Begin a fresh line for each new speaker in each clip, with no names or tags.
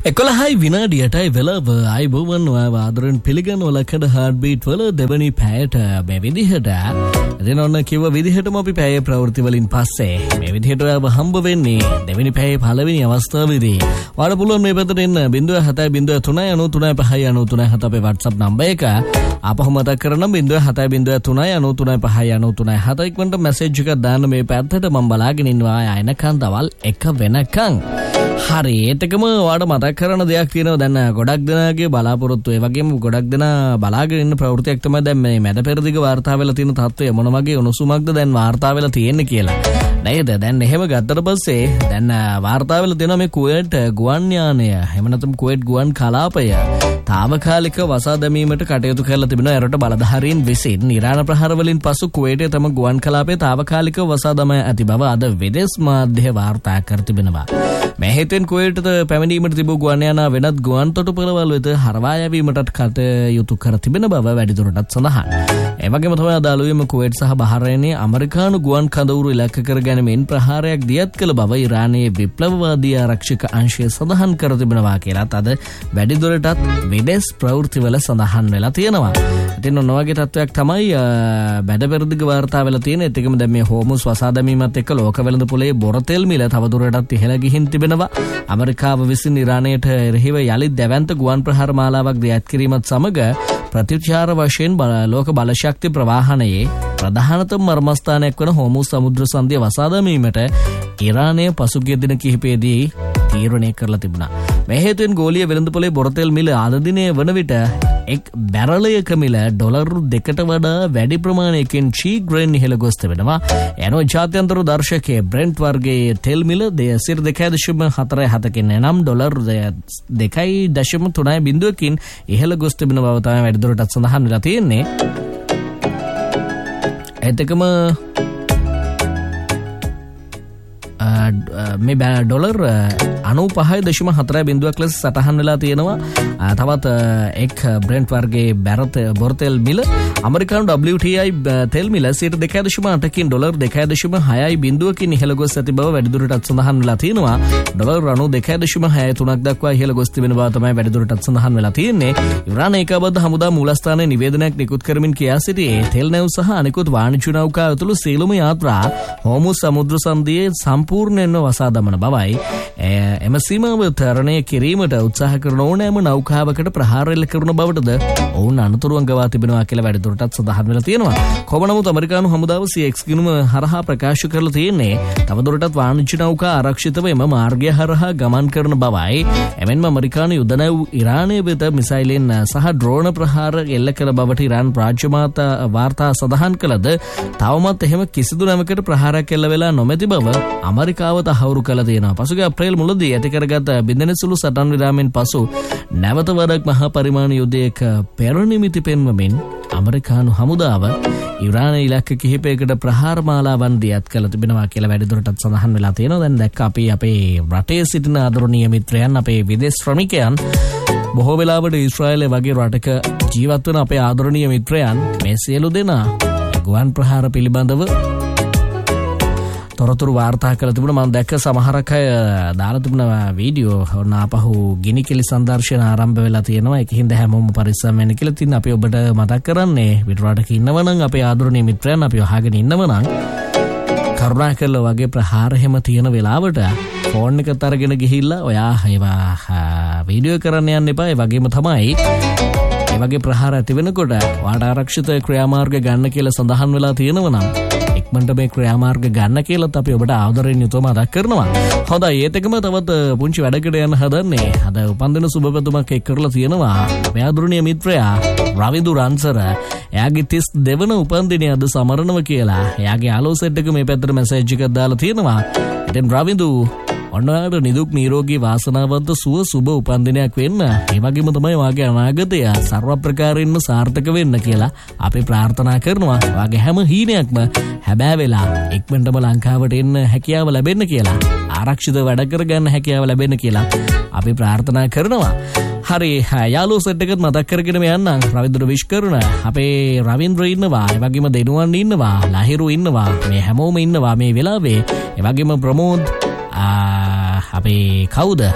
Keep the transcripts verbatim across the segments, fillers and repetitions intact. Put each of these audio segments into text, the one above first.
එකොළහයි විනාඩියටයි වෙලාව අයිබෝවන් ඔයාව ආදරෙන් පිළිගන්නවා ලකඩ හાર્ට්බීට් වල දෙවනි පැයට මේ විදිහට එදින ඔන්න කිව්ව විදිහටම අපි පැයේ ප්‍රවෘත්ති වලින් පස්සේ මේ විදිහට ඔයාව හම්බ වෙන්නේ දෙවනි පැයේ පළවෙනි අවස්ථාවේදී ඔයාලට පුළුවන් මේ පැත්තට එන්න zero seven zero three nine three five nine three seven අපේ WhatsApp නම්බර් එක ආපහු මතක් කරනම් zero seven zero three nine three five nine three seven ඉක්මනට මැසේජ් එකක් දාන්න මේ පැත්තට මම බලාගෙන ඉන්නවා ආයනකන් දවල් එක වෙනකන් හරි ඒතකම ඔයාලට මතක් කරන දෙයක් තියෙනවා දැන් ගොඩක් දෙනාගේ බලාපොරොත්තු ඒ වගේම ගොඩක් දෙනා බලාගෙන ඉන්න ප්‍රවෘත්තියක් තමයි දැන් මේ මැද පෙරදිග වාර්තා වෙලා තියෙන තත්ත්වය මොන වගේ උණුසුමක්ද දැන් වාර්තා වෙලා තියෙන්නේ කියලා නේද දැන් එහෙම ගත්තට පස්සේ දැන් වාර්තා වෙලා තියෙනවා මේ කුවේට් ගුවන් යානය එහෙම නැත්නම් කුවේට් ගුවන් කලාපය తాවකාලික වසා දැමීමට කටයුතු කරලා තිබෙනවා එරට බලධාරීන් විසින් ඉරාන ප්‍රහාර වලින් පසු කුවේටේ තම ගුවන් කලාපය తాවකාලික වසා දමා ඇති බව අද විදේශ මාධ්‍ය වාර්තා කර තිබෙනවා මේ හේතුවෙන් කුවේටට පැමිණීමට තිබූ ගුවන් යානා වෙනත් ගුවන් තොටුපළවල් වෙත හරවා යැවීමටත් කටයුතු කර තිබෙන බව වැඩිදුරටත් සඳහන්. ඒ වගේම තමයි අදාළවීම කුවේට් සහ බහරයිනේ ඇමරිකානු ගුවන් කඳවුරු ඉලක්ක කර ගැනීමෙන් ප්‍රහාරයක් දියත් කළ බව ඉරානයේ විප්ලවවාදී ආරක්ෂක අංශය සඳහන් කර තිබෙනවා කියලාත් අද වැඩිදුරටත් විදේශ ප්‍රවෘත්තිවල සඳහන් වෙලා තියෙනවා. ඉතින් ඔන්න වගේ තත්වයක් තමයි බැඩපෙරදිග වාර්තා වෙලා තියෙන්නේ. ඒකම දැන් මේ හෝමුස් වසා දැමීමත් එක්ක ලෝක වෙළඳ පොලේ බොරතෙල් මිල තවදුරටත් ඉහළ ගිහින් තිබෙනවා. ඇමරිකාව විසින් ඉරානයට එරෙහිව යලිත් දැවැන්ත ගුවන් ප්‍රහාර මාලාවක් දියත් කිරීමත් සමග ප්‍රතිචාර වශයෙන් ලෝක බලශක්ති ප්‍රවාහනයේ ප්‍රධානතම මර්මස්ථානයක් වන හෝමුස් සමුද්‍ර සන්ධිය වසා දැමීමට ඉරානය පසුගිය දින කිහිපයේදී තීරණය කරලා තිබුණා. මේ හේතුවෙන් ගෝලීය වෙළඳපොලේ බොරතෙල් මිල අද දිනේ වන විට එක් බැරලයක මිල ඩොලරු දෙකට වඩා වැඩි ප්‍රමාණයකින් ශීඝ්‍රයෙන් ඉහළ ගොස් තිබෙනවා. එනෝ ජාත්‍යන්තර දර්ශකයේ බ්‍රෙන්ට් වර්ගයේ තෙල් මිල දෙසිය දෙකයි දශම හතර හතකින් එනම් ඩොලර් දෙකයි දශම තුනයි බිංදුවකින් ඉහළ ගොස් තිබෙන බව තමයි වැඩිදුරටත් සඳහන් වෙලා තියෙන්නේ. එතකම මේ ඩොලර් අනූපහයි දශම හතරයි බිංදුවක් ලෙස සටහන් වෙලා තියෙනවා. තවත් එක් බ්‍රෙන්ට් වර්ගයේ බැරත බොරතෙල් මිල ඇමරිකානු ඩබ්ලිව් ටී ආයි තෙල් මිල සියයට දෙකයි දශම අටකින් ඩොලර් දෙකයි දශම හයයි බිංදුවකින් ඉහළ ගොස් ඇති බව වැඩිදුරටත් සඳහන් වෙලා තියෙනවා. ඩොලර් අනූ දෙකයි දශම හයයි තුනක් දක්වා ඉහළ ගොස් තිබෙන බව තමයි වැඩිදුරටත් සඳහන් වෙලා තියෙන්නේ. ඉරාන ඒකාබද්ධ හමුදා මූලස්ථානයේ නිවේදනයක් නිකුත් කරමින් කියා සිටියේ තෙල් නැව් සහ අනෙකුත් වාණිජ නෞකා ඇතුළු සියලුම යාත්‍රා හෝමුස් සමුද්‍ර සන්ධියේ සම්පූර්ණයෙන්ම වසා දමන බවයි. එම සීමාව තරණය කිරීමට උත්සාහ කරන ඕනෑම නෞකාවකට ප්‍රහාර එල්ල කරන බවටද ඔවුන් අනුතුරු අඟවා තිබෙනවා කියලා වැඩිදුරටත් සඳහන් වෙලා තියෙනවා. කොහොම නමුත් ඇමරිකානු හමුදාව සී එක්ස් ගිණුම හරහා ප්‍රකාශ කරලා තියෙන්නේ තවදුරටත් වාණිජ්‍ය නෞකා ආරක්ෂිතව එම මාර්ගය හරහා ගමන් කරන බවයි. එමෙන්ම ඇමරිකානු යුද නැව් ඉරානය වෙත මිසයිලෙන් සහ ඩ්‍රෝන ප්‍රහාර එල්ල කළ බවට ඉරාන් රාජ්‍ය වාර්තා සඳහන් කළද තවමත් එහෙම කිසිදු නැමකට ප්‍රහාරයක් එල්ල වෙලා නොමැති බව ඇමරිකාව තහවුරු කළා තියෙනවා. පසුගිය අප්‍රේල් මුලදී ඇති කරගත් බින්දෙන සුළු සටන් විරාමයෙන් පසු නැවත වරක් මහා පරිමාණ යුද්ධයක පෙරනිමිති පෙන්වමින් ඇමරිකානු හමුදාව ඉරාන ඉලක්ක කිහිපයකට ප්‍රහාර මාලාවන් දියත් කළ තිබෙනවා කියලා වැඩිදුරටත් සඳහන් වෙලා තියෙනවා. දැන් දැක්ක අපි අපේ රටේ සිටින ආදරණීය මිත්‍රයන් අපේ විදේශ ශ්‍රමිකයන් බොහෝ වෙලාවට ඊශ්‍රායලයේ වගේ රටක ජීවත් වන අපේ ආදරණීය මිත්‍රයන් මේ සියලු දෙනා ගුවන් ප්‍රහාර පිළිබඳව තොරතුරු වාර්තා කරලා තිබුණා. මම දැක්ක සමහරක් අය දාලා තිබුණ වීඩියෝ ඔන්න ආපහු ගිනි කෙලි සංදර්ශන ආරම්භ වෙලා තියෙනවා. ඒක හින්දා හැමෝම පරිස්සම් වෙන්න කියලා තින් අපි ඔබට මතක් කරන්නේ පිටරටක ඉන්නවනම් අපේ ආදරණීය මිත්‍රයන් අපි අහගෙන ඉන්නවනම් කරුණාකරලා වගේ ප්‍රහාර හැම තියෙන වෙලාවට ෆෝන් එකත් අරගෙන ගිහිල්ලා ඔයා ඒවා වීඩියෝ කරන්න යන්න එපා. ඒ වගේම තමයි ඒ වගේ ප්‍රහාර ඇති වෙනකොට වාට ආරක්ෂිත ක්‍රියාමාර්ග ගන්න කියලා සඳහන් වෙලා තියෙනවා නම් ඉක්මනට මේ ක්‍රියාමාර්ග ගන්න කියලාත් අපි ඔබට ආදරෙන් යුතුව මතක් කරනවා. හොඳයි ඒත් එකම තවත් පුංචි වැඩකට යන්න හදන්නේ. අද උපන්දින සුබ පැතුමක් එක් කරලා තියෙනවා අපේ ආදරණීය මිත්‍රයා රවිදු රන්සර. එයාගේ තිස් දෙවන උපන්දිනය අද සමරනවා කියලා එයාගේ ආලෝ සෙට් එක මේ පැත්තට මැසේජ් එකක් දාලා තියෙනවා. ඉතින් රවිදු ඔන්නට නිදුක් නිරෝගී වාසනාවන්ත සුව සුබ උපන්දිනයක් වෙන්න. ඒ වගේම තමයි වාගේ අනාගතය සර්ව ප්‍රකාරයෙන්ම සාර්ථක වෙන්න කියලා අපි ප්‍රාර්ථනා කරනවා. වාගේ හැම හීනයක්ම හැබෑ වෙලා ඉක්මනටම ලංකාවට එන්න හැකියාව ලැබෙන්න කියලා ආරක්ෂිත වැඩ කරගන්න හැකියාව ලැබෙන්න කියලා අපි ප්‍රාර්ථනා කරනවා. හරි යාළුවෝ සෙට් එකත් මතක් කරගෙන යන්නම්. රවින්ද්‍ර විශ් කරුණ අපේ රවින්ද්‍ර ඉන්නවා. ඒ වගේම දෙනුවන් ඉන්නවා. ලහිරු ඉන්නවා. මේ හැමෝම ඉන්නවා මේ වෙලාවේ. ඒ වගේම ප්‍රමෝද් අපේ කවුද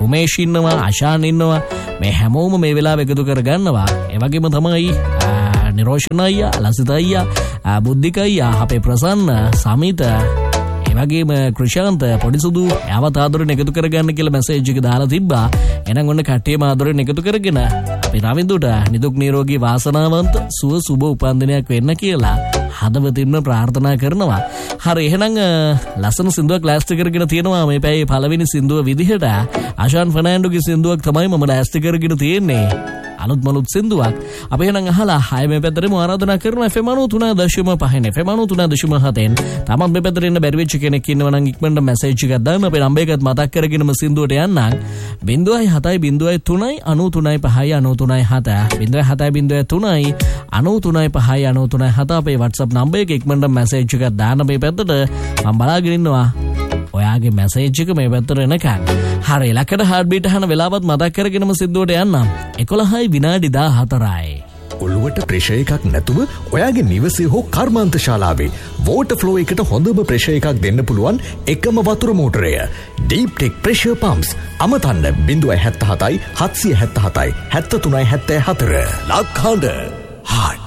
උමේෂ් ඉන්නවා, අෂාන් ඉන්නවා. මේ හැමෝම මේ වෙලාව එකතු කරගන්නවා. ඒ වගේම තමයි නිරෝෂණ අයියා, ලසිත අයියා, බුද්ධික අයියා, අපේ ප්‍රසන්න, සමිත, ඒ වගේම ක්‍රිෂාන්ත පොඩි සුදු යවත ආදරෙන් එකතු කරගන්න කියලා මැසේජ් එක දාලා තිබ්බා. එහෙනම් ඔන්න කට්ටියම ආදරෙන් එකතු කරගෙන අපි රවින්දුට නිදුක් නිරෝගී වාසනාවන්ත සුව සුබ උපන්දිනයක් වෙන්න කියලා හදවතින්ම ප්‍රාර්ථනා කරනවා. හරි එහෙනම් ලස්සන සින්දුවක් ලෑස්ති කරගෙන තියෙනවා මේ පැයේ පළවෙනි සින්දුව විදිහට. ආෂාන් ෆර්නෑන්ඩෝගේ සින්දුවක් තමයි මම ලෑස්ති කරගෙන තියෙන්නේ. අලුත් මලුත් සින්දුවක්. අපි එහෙනම් අහලා ආයෙ මේ පැත්තටම ආරාධනා කරනවා එෆ් එම් නවය තුන දශම පහ එෆ් එම් නවය තුන දශම හතෙන්. තමන් මේ පැත්තට එන්න බැරි වෙච්ච කෙනෙක් ඉන්නවා නම් ඉක්මනට මැසේජ් එකක් දාන්න. අපේ නම්බර් එකත් මතක් කරගෙනම සින්දුවට යන්නම්. ज़ीरो सात ज़ीरो තුනයි අනූ තුනයි පහයි අනූ තුනයි හත ज़ीरो सात ज़ीरो තුනයි අනූ තුනයි පහයි අනූ තුනයි හත අපේ WhatsApp නම්බර් එක ඉක්මනට මැසේජ් එකක් දාන්න මේ පැත්තට. මම බලාගෙන ඉන්නවා ඔයාගේ මැසේජ් එක මේ පැත්තට එනකන්. හරි ලකට හાર્ට් බීට් අහන වෙලාවත් මතක් කරගෙනම සින්දුවට යන්නම්. එකොළහයි විනාඩි දාහතරයි.
ඔළුවට ප්‍රෙෂර් එකක් නැතුව ඔයාගේ නිවසේ හෝ කර්මාන්ත ශාලාවේ වෝටර් ෆ්ලෝ එකට හොඳම ප්‍රෙෂර් එකක් දෙන්න පුළුවන් එකම වතුර මෝටරය Deep Tech Pressure Pumps. අමතන්න zero सात सात හත්සිය හැත්තෑ හතයි හැත්තෑ තුනයි හැත්තෑ හතර. ලක්හඬ හાર્ට්